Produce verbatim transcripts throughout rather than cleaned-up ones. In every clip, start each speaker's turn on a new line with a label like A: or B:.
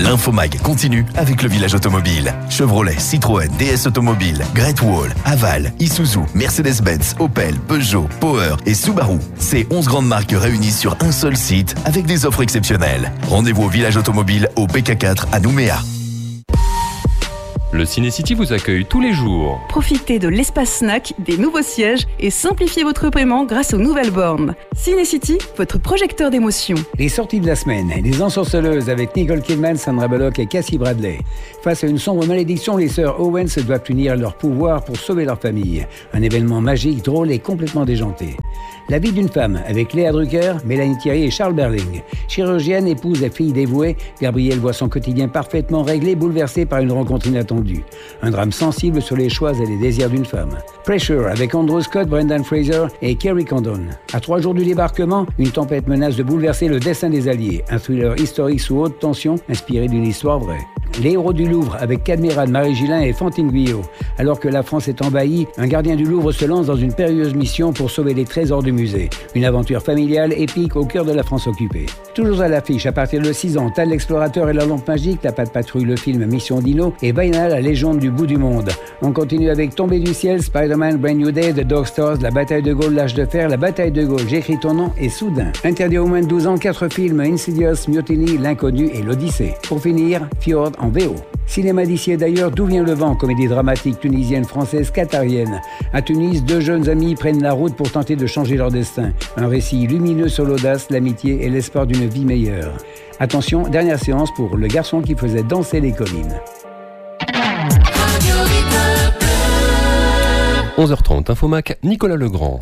A: L'Infomag continue avec le village automobile. Chevrolet, Citroën, D S Automobile, Great Wall, Haval, Isuzu, Mercedes-Benz, Opel, Peugeot, Power et Subaru. Ces onze grandes marques réunies sur un seul site avec des offres exceptionnelles. Rendez-vous au village automobile au P K quatre à Nouméa.
B: Le Ciné-City vous accueille tous les jours.
C: Profitez de l'espace snack, des nouveaux sièges et simplifiez votre paiement grâce aux nouvelles bornes. Ciné-City, votre projecteur d'émotion.
D: Les sorties de la semaine, Les Ensorceleuses avec Nicole Kidman, Sandra Bullock et Cassie Bradley. Face à une sombre malédiction, les sœurs Owens doivent unir leur pouvoir pour sauver leur famille. Un événement magique, drôle et complètement déjanté. La vie d'une femme avec Léa Drucker, Mélanie Thierry et Charles Berling. Chirurgienne, épouse et fille dévouée, Gabrielle voit son quotidien parfaitement réglé, bouleversé par une rencontre inattendue. Un drame sensible sur les choix et les désirs d'une femme. Pressure avec Andrew Scott, Brendan Fraser et Kerry Condon. À trois jours du débarquement, une tempête menace de bouleverser le destin des Alliés. Un thriller historique sous haute tension, inspiré d'une histoire vraie. Les héros du Louvre avec Cadmerade, Marie Gillin et Fantine Guyot. Alors que la France est envahie, un gardien du Louvre se lance dans une périlleuse mission pour sauver les trésors du musée. Une aventure familiale épique au cœur de la France occupée. Toujours à l'affiche, à partir de six ans, Tal l'explorateur et la lampe magique, La Patte Patrouille, le film Mission Dino et Vaina, la légende du bout du monde. On continue avec Tombé du ciel, Spider-Man, Brand New Day, The Dog Stars, La Bataille de Gaulle, L'Âge de Fer, La Bataille de Gaulle, J'écris ton nom et Soudain. Interdit aux moins de douze ans, quatre films, Insidious, Mutiny, L'Inconnu et L'Odyssée. Pour finir, Fjord en V O. Cinéma d'ici et d'ailleurs, D'où vient le vent, comédie dramatique tunisienne, française, qatarienne. À Tunis, deux jeunes amis prennent la route pour tenter de changer leur destin. Un récit lumineux sur l'audace, l'amitié et l'espoir d'une vie meilleure. Attention, dernière séance pour Le garçon qui faisait danser les collines.
B: onze heures trente, Infomac, Nicolas Legrand.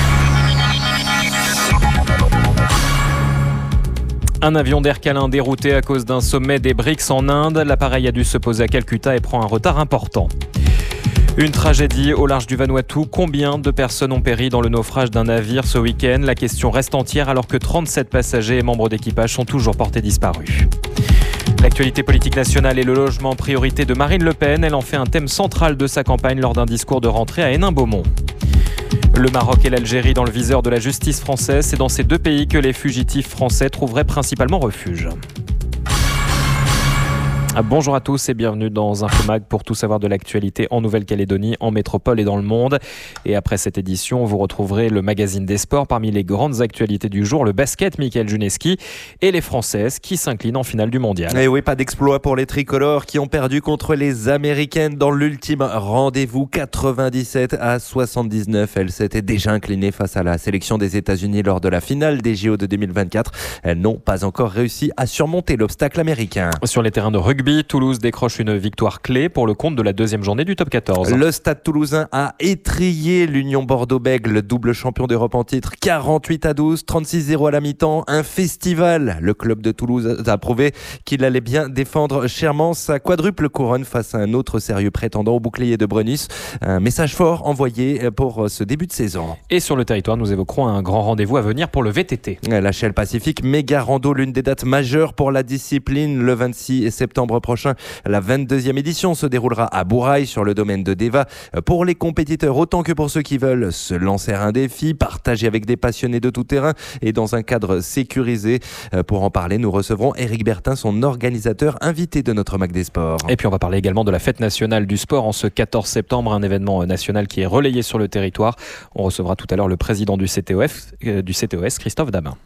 E: Un avion d'Air Calin dérouté à cause d'un sommet des B R I C S en Inde. L'appareil a dû se poser à Calcutta et prend un retard important. Une tragédie au large du Vanuatu. Combien de personnes ont péri dans le naufrage d'un navire ce week-end ? La question reste entière alors que trente-sept passagers et membres d'équipage sont toujours portés disparus. L'actualité politique nationale et le logement en priorité de Marine Le Pen. Elle en fait un thème central de sa campagne lors d'un discours de rentrée à Hénin-Beaumont. Le Maroc et l'Algérie dans le viseur de la justice française. C'est dans ces deux pays que les fugitifs français trouveraient principalement refuge. Bonjour à tous et bienvenue dans Infomag pour tout savoir de l'actualité en Nouvelle-Calédonie, en métropole et dans le monde. Et après cette édition, vous retrouverez le magazine des sports. Parmi les grandes actualités du jour, le basket, Mickaël Juneski et les Françaises qui s'inclinent en finale du mondial.
F: Et oui, pas d'exploit pour les tricolores qui ont perdu contre les Américaines dans l'ultime rendez-vous quatre-vingt-dix-sept à soixante-dix-neuf. Elles s'étaient déjà inclinées face à la sélection des États-Unis lors de la finale des J O de deux mille vingt-quatre. Elles n'ont pas encore réussi à surmonter l'obstacle américain.
E: Sur les terrains de rugby, Toulouse décroche une victoire clé pour le compte de la deuxième journée du top quatorze.
F: Le Stade toulousain a étrillé l'Union Bordeaux-Bègles, double champion d'Europe en titre, quarante-huit à douze, trente-six zéro à la mi-temps. Un festival. Le club de Toulouse a prouvé qu'il allait bien défendre chèrement sa quadruple couronne face à un autre sérieux prétendant au bouclier de Brennus. Un message fort envoyé pour ce début de saison.
E: Et sur le territoire, nous évoquerons un grand rendez-vous à venir pour le V T T.
F: La Shell Pacifique Méga Rando, l'une des dates majeures pour la discipline. Le vingt-six septembre prochain, la vingt-deuxième édition se déroulera à Bourail sur le domaine de Deva. Pour les compétiteurs autant que pour ceux qui veulent se lancer un défi, partager avec des passionnés de tout terrain et dans un cadre sécurisé. Pour en parler, nous recevrons Éric Bertin, son organisateur invité de notre Mac des Sports.
E: Et puis on va parler également de la fête nationale du sport en ce quatorze septembre, un événement national qui est relayé sur le territoire. On recevra tout à l'heure le président du C T O F, euh, du C T O S, Christophe Damin.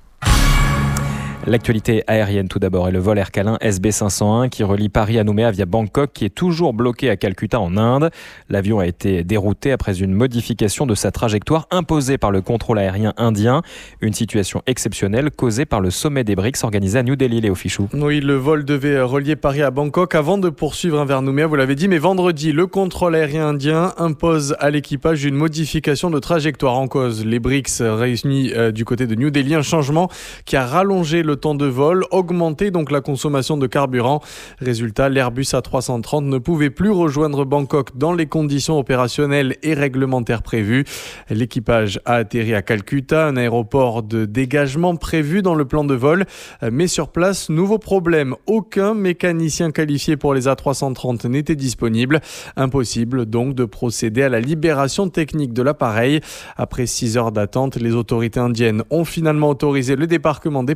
E: L'actualité aérienne tout d'abord et le vol Air Calin S B cinq cent un qui relie Paris à Nouméa via Bangkok qui est toujours bloqué à Calcutta en Inde. L'avion a été dérouté après une modification de sa trajectoire imposée par le contrôle aérien indien. Une situation exceptionnelle causée par le sommet des B R I C S organisé à New Delhi, Léo Fichou.
G: Oui, le vol devait relier Paris à Bangkok avant de poursuivre vers Nouméa, vous l'avez dit, mais vendredi, le contrôle aérien indien impose à l'équipage une modification de trajectoire en cause. Les B R I C S réunis euh, du côté de New Delhi, un changement qui a rallongé le temps de vol, augmenter donc la consommation de carburant. Résultat, l'Airbus A trois cent trente ne pouvait plus rejoindre Bangkok dans les conditions opérationnelles et réglementaires prévues. L'équipage a atterri à Calcutta, un aéroport de dégagement prévu dans le plan de vol. Mais sur place, nouveau problème. Aucun mécanicien qualifié pour les A trois cent trente n'était disponible. Impossible donc de procéder à la libération technique de l'appareil. Après six heures d'attente, les autorités indiennes ont finalement autorisé le débarquement des passagers.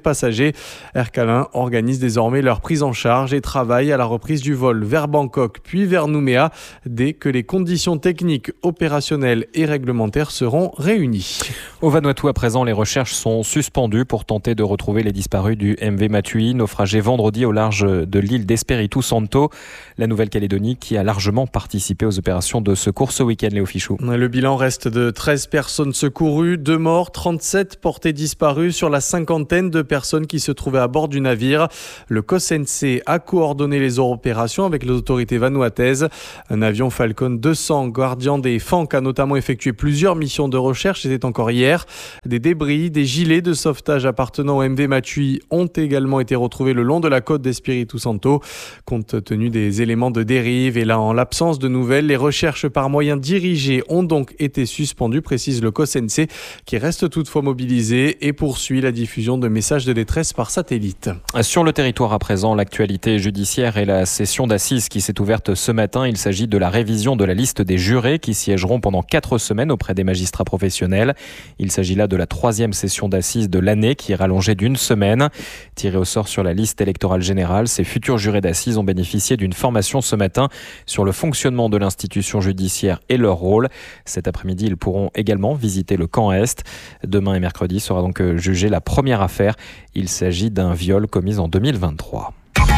G: passagers. Air Calin organise désormais leur prise en charge et travaille à la reprise du vol vers Bangkok puis vers Nouméa dès que les conditions techniques, opérationnelles et réglementaires seront réunies.
E: Au Vanuatu, à présent, les recherches sont suspendues pour tenter de retrouver les disparus du M V Matui, naufragé vendredi au large de l'île d'Espiritu Santo, la Nouvelle-Calédonie qui a largement participé aux opérations de secours ce week-end, Léo Fichou.
G: Le bilan reste de treize personnes secourues, deux morts, trente-sept portés disparus sur la cinquantaine de personnes qui se trouvaient à bord du navire. Le C O S N C a coordonné les opérations avec les autorités vanuataises. Un avion Falcon deux cents, gardien des Fank, a notamment effectué plusieurs missions de recherche. C'était encore hier. Des débris, des gilets de sauvetage appartenant au M V Matui ont également été retrouvés le long de la côte d'Espiritu Santo. Compte tenu des éléments de dérive et là en l'absence de nouvelles, les recherches par moyens dirigés ont donc été suspendues, précise le C O S N C, qui reste toutefois mobilisé et poursuit la diffusion de messages de détresse par satellite.
E: Sur le territoire à présent, l'actualité judiciaire et la session d'assises qui s'est ouverte ce matin. Il s'agit de la révision de la liste des jurés qui siégeront pendant quatre semaines auprès des magistrats professionnels. Il s'agit là de la troisième session d'assises de l'année qui est rallongée d'une semaine. Tirés au sort sur la liste électorale générale, ces futurs jurés d'assises ont bénéficié d'une formation ce matin sur le fonctionnement de l'institution judiciaire et leur rôle. Cet après-midi, ils pourront également visiter le camp Est. Demain et mercredi sera donc jugée la première affaire. Il s'agit d'un viol commis en deux mille vingt-trois.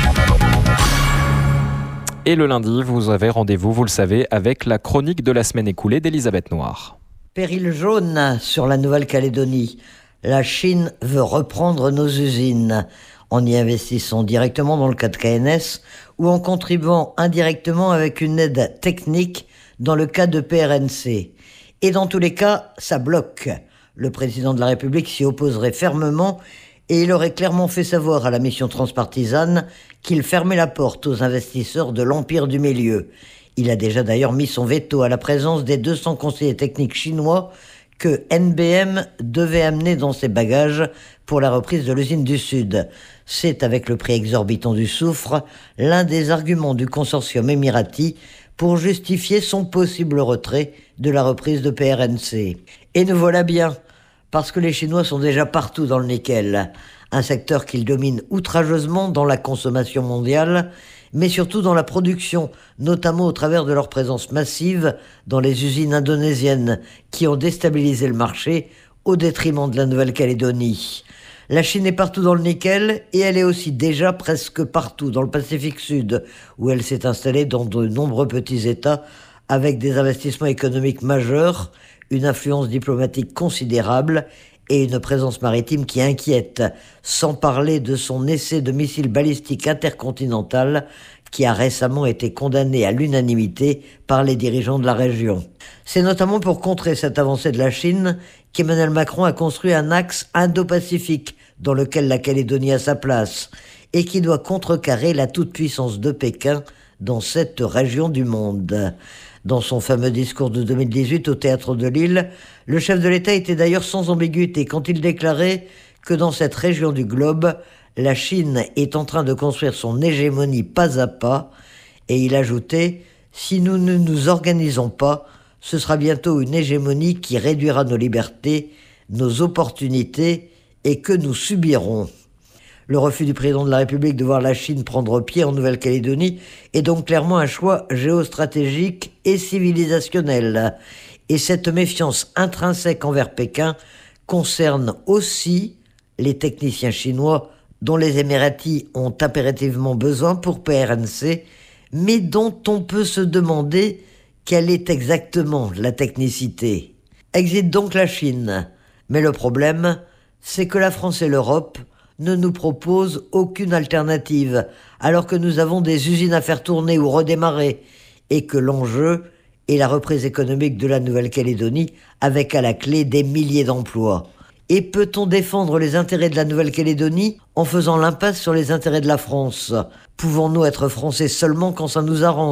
E: Et le lundi, vous avez rendez-vous, vous le savez, avec la chronique de la semaine écoulée d'Elisabeth Noir.
H: Péril jaune sur la Nouvelle-Calédonie. La Chine veut reprendre nos usines en y investissant directement dans le cas de K N S ou en contribuant indirectement avec une aide technique dans le cas de P R N C. Et dans tous les cas, ça bloque. Le président de la République s'y opposerait fermement et il aurait clairement fait savoir à la mission transpartisane qu'il fermait la porte aux investisseurs de l'Empire du Milieu. Il a déjà d'ailleurs mis son veto à la présence des deux cents conseillers techniques chinois que N B M devait amener dans ses bagages pour la reprise de l'usine du Sud. C'est, avec le prix exorbitant du soufre, l'un des arguments du consortium émirati pour justifier son possible retrait de la reprise de P R N C. Et nous voilà bien, parce que les Chinois sont déjà partout dans le nickel, un secteur qu'ils dominent outrageusement dans la consommation mondiale, mais surtout dans la production, notamment au travers de leur présence massive dans les usines indonésiennes qui ont déstabilisé le marché au détriment de la Nouvelle-Calédonie. La Chine est partout dans le nickel et elle est aussi déjà presque partout dans le Pacifique Sud, où elle s'est installée dans de nombreux petits États avec des investissements économiques majeurs, une influence diplomatique considérable et une présence maritime qui inquiète, sans parler de son essai de missile balistique intercontinental qui a récemment été condamné à l'unanimité par les dirigeants de la région. C'est notamment pour contrer cette avancée de la Chine qu'Emmanuel Macron a construit un axe Indo-Pacifique dans lequel la Calédonie a sa place et qui doit contrecarrer la toute-puissance de Pékin dans cette région du monde. Dans son fameux discours de deux mille dix-huit au Théâtre de Lille, le chef de l'État était d'ailleurs sans ambiguïté quand il déclarait que dans cette région du globe, la Chine est en train de construire son hégémonie pas à pas, et il ajoutait « Si nous ne nous organisons pas, ce sera bientôt une hégémonie qui réduira nos libertés, nos opportunités, et que nous subirons ». Le refus du président de la République de voir la Chine prendre pied en Nouvelle-Calédonie est donc clairement un choix géostratégique et civilisationnel. Et cette méfiance intrinsèque envers Pékin concerne aussi les techniciens chinois dont les Émiratis ont impérativement besoin pour P R N C, mais dont on peut se demander quelle est exactement la technicité. Exit donc la Chine. Mais le problème, c'est que la France et l'Europe ne nous proposent aucune alternative, alors que nous avons des usines à faire tourner ou redémarrer, et que l'enjeu est la reprise économique de la Nouvelle-Calédonie, avec à la clé des milliers d'emplois. Et peut-on défendre les intérêts de la Nouvelle-Calédonie en faisant l'impasse sur les intérêts de la France ? Pouvons-nous être français seulement quand ça nous arrange ?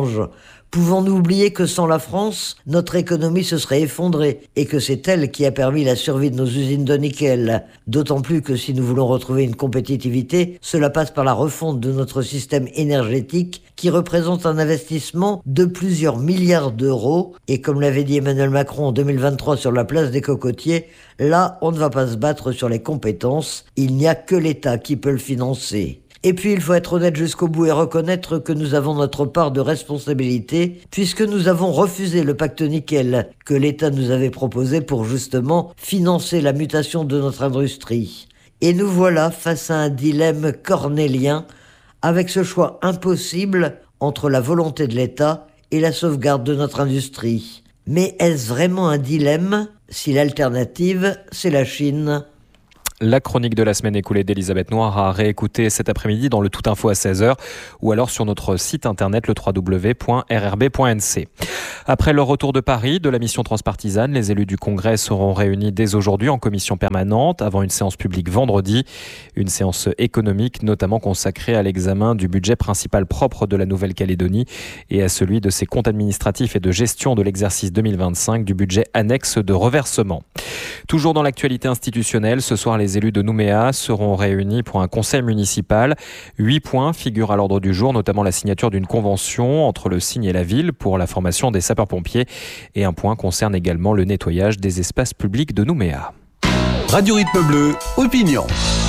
H: Pouvons-nous oublier que sans la France, notre économie se serait effondrée et que c'est elle qui a permis la survie de nos usines de nickel? D'autant plus que si nous voulons retrouver une compétitivité, cela passe par la refonte de notre système énergétique qui représente un investissement de plusieurs milliards d'euros. Et comme l'avait dit Emmanuel Macron en deux mille vingt-trois sur la place des Cocotiers, là, on ne va pas se battre sur les compétences, il n'y a que l'État qui peut le financer. Et puis il faut être honnête jusqu'au bout et reconnaître que nous avons notre part de responsabilité puisque nous avons refusé le pacte nickel que l'État nous avait proposé pour justement financer la mutation de notre industrie. Et nous voilà face à un dilemme cornélien avec ce choix impossible entre la volonté de l'État et la sauvegarde de notre industrie. Mais est-ce vraiment un dilemme si l'alternative, c'est la Chine ?
E: La chronique de la semaine écoulée d'Elisabeth Noir à réécouter cet après-midi dans le Tout Info à seize heures ou alors sur notre site internet le w w w point r r b point n c. Après leur retour de Paris de la mission transpartisane, les élus du Congrès seront réunis dès aujourd'hui en commission permanente avant une séance publique vendredi. Une séance économique notamment consacrée à l'examen du budget principal propre de la Nouvelle-Calédonie et à celui de ses comptes administratifs et de gestion de l'exercice deux mille vingt-cinq du budget annexe de reversement. Toujours dans l'actualité institutionnelle, ce soir les élus de Nouméa seront réunis pour un conseil municipal. Huit points figurent à l'ordre du jour, notamment la signature d'une convention entre le Signe et la ville pour la formation des sapeurs-pompiers. Et un point concerne également le nettoyage des espaces publics de Nouméa.
A: Radio Rythme Bleu, opinion.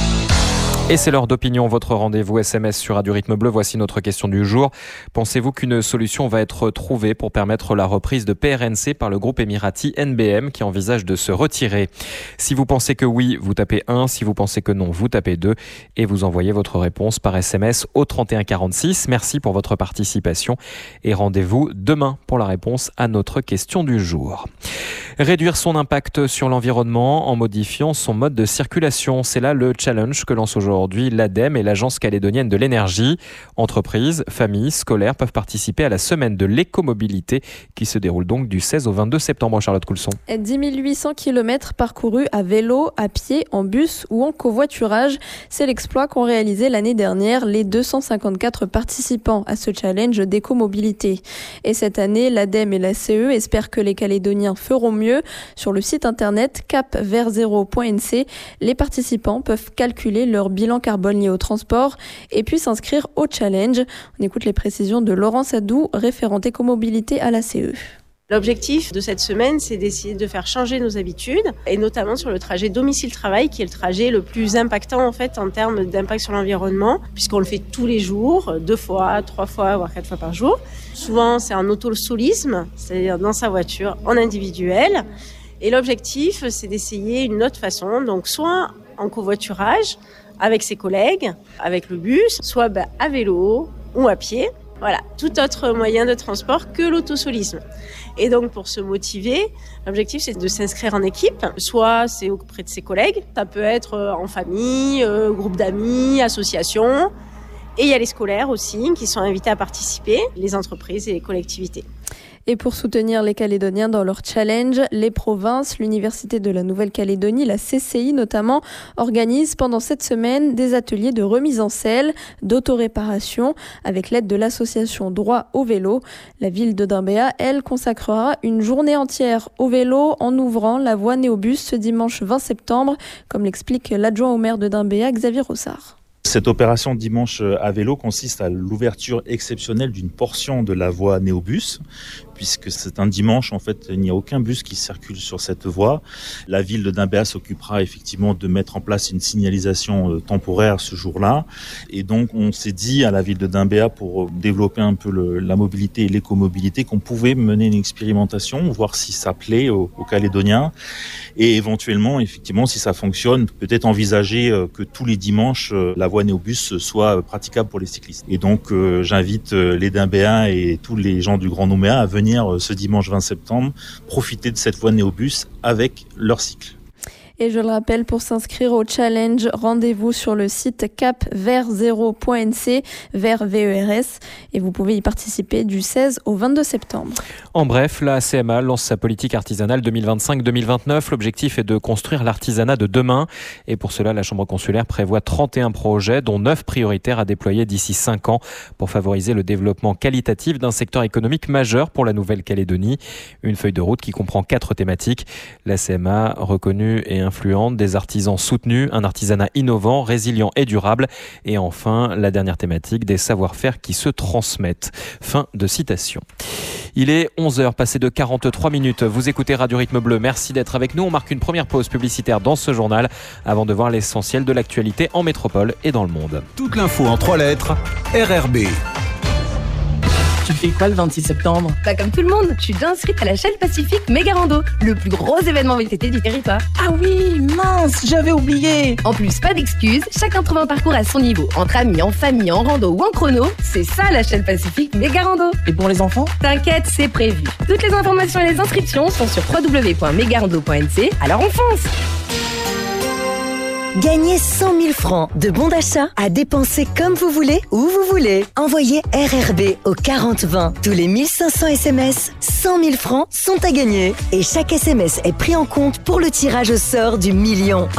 E: Et c'est l'heure d'opinion, votre rendez-vous S M S sur Radio Rythme Bleu. Voici notre question du jour. Pensez-vous qu'une solution va être trouvée pour permettre la reprise de P R N C par le groupe émirati N B M qui envisage de se retirer? Si vous pensez que oui, vous tapez un. Si vous pensez que non, vous tapez deux. Et vous envoyez votre réponse par S M S au trente et un quarante-six. Merci pour votre participation. Et rendez-vous demain pour la réponse à notre question du jour. Réduire son impact sur l'environnement en modifiant son mode de circulation. C'est là le challenge que lance aujourd'hui Aujourd'hui, l'ADEME et l'Agence calédonienne de l'énergie. Entreprises, familles, scolaires peuvent participer à la semaine de l'écomobilité qui se déroule donc du seize au vingt-deux septembre. Charlotte Coulson.
I: dix mille huit cents kilomètres parcourus à vélo, à pied, en bus ou en covoiturage. C'est l'exploit qu'ont réalisé l'année dernière les deux cent cinquante-quatre participants à ce challenge d'écomobilité. Et cette année, l'ADEME et la C E espèrent que les Calédoniens feront mieux. Sur le site internet cap vers zéro point n c, les participants peuvent calculer leur bilan carbone lié au transport et puis s'inscrire au challenge. On écoute les précisions de Laurence Adou, référente écomobilité à la C E.
J: L'objectif de cette semaine, c'est d'essayer de faire changer nos habitudes et notamment sur le trajet domicile-travail qui est le trajet le plus impactant en fait en termes d'impact sur l'environnement puisqu'on le fait tous les jours, deux fois, trois fois, voire quatre fois par jour. Souvent, c'est un autosolisme, c'est-à-dire dans sa voiture, en individuel. Et l'objectif, c'est d'essayer une autre façon, donc soit en covoiturage, avec ses collègues, avec le bus, soit bah, à vélo ou à pied. Voilà, tout autre moyen de transport que l'autosolisme. Et donc, pour se motiver, l'objectif, c'est de s'inscrire en équipe. Soit c'est auprès de ses collègues, ça peut être en famille, euh, groupe d'amis, association. Et il y a les scolaires aussi qui sont invités à participer, les entreprises et les collectivités.
I: Et pour soutenir les Calédoniens dans leur challenge, les provinces, l'Université de la Nouvelle-Calédonie, la C C I notamment, organisent pendant cette semaine des ateliers de remise en selle, d'autoréparation, avec l'aide de l'association Droit au vélo. La ville de Dimbéa, elle, consacrera une journée entière au vélo en ouvrant la voie Néobus ce dimanche vingt septembre, comme l'explique l'adjoint au maire de Dimbéa, Xavier Rossard.
K: Cette opération dimanche à vélo consiste à l'ouverture exceptionnelle d'une portion de la voie Néobus, puisque c'est un dimanche, en fait, il n'y a aucun bus qui circule sur cette voie. La ville de Dimbéa s'occupera effectivement de mettre en place une signalisation temporaire ce jour-là. Et donc, on s'est dit à la ville de Dimbéa, pour développer un peu le, la mobilité et l'écomobilité, qu'on pouvait mener une expérimentation, voir si ça plaît aux, aux Calédoniens. Et éventuellement, effectivement, si ça fonctionne, peut-être envisager que tous les dimanches, la voie Néobus soit praticable pour les cyclistes. Et donc, euh, j'invite les Dimbéens et tous les gens du Grand Nouméa à venir ce dimanche vingt septembre, profiter de cette voie Néobus avec leur cycle.
I: Et je le rappelle, pour s'inscrire au challenge, rendez-vous sur le site cap vers zéro point n c, vers V E R S, et vous pouvez y participer du seize au vingt-deux septembre.
E: En bref, la C M A lance sa politique artisanale deux mille vingt-cinq deux mille vingt-neuf. L'objectif est de construire l'artisanat de demain. Et pour cela, la Chambre consulaire prévoit trente et un projets, dont neuf prioritaires à déployer d'ici cinq ans pour favoriser le développement qualitatif d'un secteur économique majeur pour la Nouvelle-Calédonie. Une feuille de route qui comprend quatre thématiques. La C M A reconnue et influente, des artisans soutenus, un artisanat innovant, résilient et durable. Et enfin, la dernière thématique, des savoir-faire qui se transmettent. Fin de citation. Il est onze heures passées de quarante-trois minutes. Vous écoutez Radio Rythme Bleu. Merci d'être avec nous. On marque une première pause publicitaire dans ce journal avant de voir l'essentiel de l'actualité en métropole et dans le monde.
L: Toute l'info en trois lettres, R R B.
M: Tu fais quoi le vingt-six septembre?
N: Bah comme tout le monde, je suis déjà inscrite à la Shell Pacifique Méga Rando, le plus gros événement V T T du territoire.
M: Ah oui, mince, j'avais oublié.
N: En plus, pas d'excuses, chacun trouve un parcours à son niveau, entre amis, en famille, en rando ou en chrono. C'est ça la Shell Pacifique Méga Rando.
M: Et pour les enfants?
N: T'inquiète, c'est prévu. Toutes les informations et les inscriptions sont sur w w w point megarando point n c. Alors on fonce!
O: Gagnez cent mille francs de bons d'achat à dépenser comme vous voulez, où vous voulez. Envoyez R R B au quarante vingt. Tous les mille cinq cents S M S, cent mille francs sont à gagner. Et chaque S M S est pris en compte pour le tirage au sort du million.